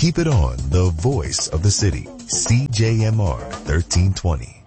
Keep it on the voice of the city, CJMR 1320.